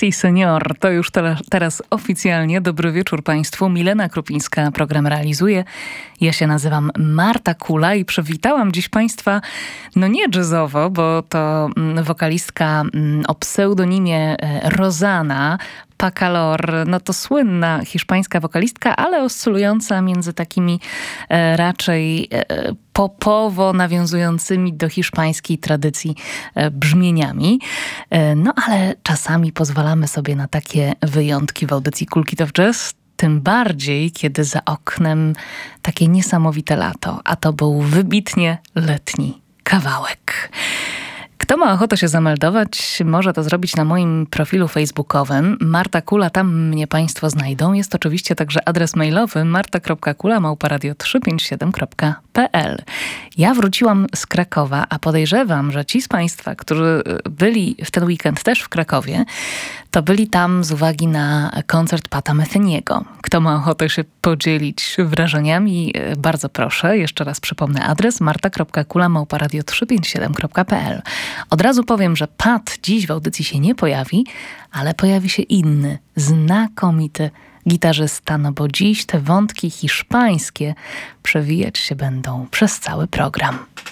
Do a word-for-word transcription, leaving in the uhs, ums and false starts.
Si, senior. To już teraz, teraz oficjalnie. Dobry wieczór Państwu. Milena Krupińska program realizuje. Ja się nazywam Marta Kula i przywitałam dziś Państwa, no nie jazzowo, bo to wokalistka o pseudonimie Rozana Pacalor, no to słynna hiszpańska wokalistka, ale oscylująca między takimi e, raczej e, popowo nawiązującymi do hiszpańskiej tradycji e, brzmieniami. E, no ale czasami pozwalamy sobie na takie wyjątki w audycji Cool Kid of Jazz. Tym bardziej, kiedy za oknem takie niesamowite lato, a to był wybitnie letni kawałek. Kto ma ochotę się zameldować, może to zrobić na moim profilu facebookowym. Marta Kula, tam mnie Państwo znajdą. Jest oczywiście także adres mailowy marta kropka kula małpa radio trzysta pięćdziesiąt siedem kropka p l. Ja wróciłam z Krakowa, a podejrzewam, że ci z Państwa, którzy byli w ten weekend też w Krakowie, to byli tam z uwagi na koncert Pata Metheniego. Kto ma ochotę się podzielić wrażeniami, bardzo proszę. Jeszcze raz przypomnę adres marta kropka kula małpa radio trzysta pięćdziesiąt siedem kropka p l. Od razu powiem, że Pat dziś w audycji się nie pojawi, ale pojawi się inny, znakomity gitarzysta, no bo dziś te wątki hiszpańskie przewijać się będą przez cały program.